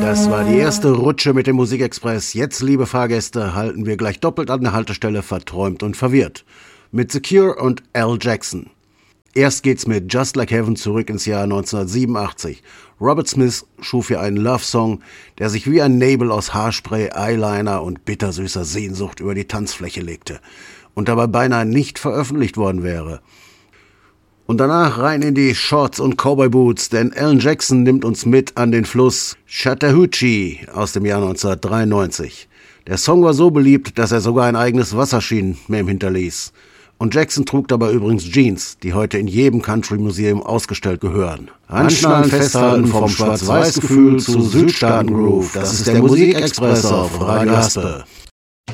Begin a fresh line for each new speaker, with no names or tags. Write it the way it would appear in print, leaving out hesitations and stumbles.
Das war die erste Rutsche mit dem Musikexpress. Jetzt, liebe Fahrgäste, halten wir gleich doppelt an der Haltestelle verträumt und verwirrt. Mit The Cure und Al Jackson. Erst geht's mit Just Like Heaven zurück ins Jahr 1987. Robert Smith schuf hier einen Love-Song, der sich wie ein Nebel aus Haarspray, Eyeliner und bittersüßer Sehnsucht über die Tanzfläche legte und dabei beinahe nicht veröffentlicht worden wäre. Und danach rein in die Shorts und Cowboy Boots, denn Alan Jackson nimmt uns mit an den Fluss Chattahoochee aus dem Jahr 1993. Der Song war so beliebt, dass er sogar ein eigenes Wasserschienen-Mem hinterließ. Und Jackson trug dabei übrigens Jeans, die heute in jedem Country-Museum ausgestellt gehören. Anschnallen, festhalten vom Schwarz-Weiß-Gefühl zu Südstaaten-Groove. Das ist der Musikexpress auf Radio Haspe.